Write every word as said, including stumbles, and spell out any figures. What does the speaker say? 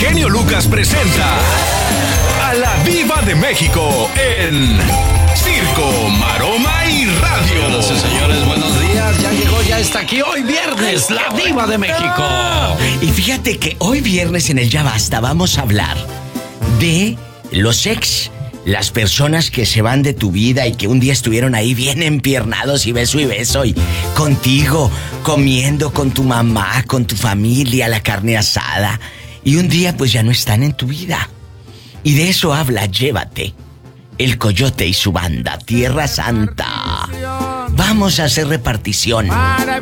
genio Lucas presenta a la Diva de México en Circo, Maroma y Radio. Señoras y señores, buenos días. Ya llegó, ya está aquí hoy viernes, la Diva de México. Y fíjate que hoy viernes en el Ya Basta vamos a hablar de los ex. Las personas que se van de tu vida y que un día estuvieron ahí bien empiernados y beso y beso y contigo, comiendo con tu mamá, con tu familia, la carne asada. Y un día pues ya no están en tu vida. Y de eso habla Llévate, El Coyote y su banda, Tierra Santa. Vamos a hacer repartición.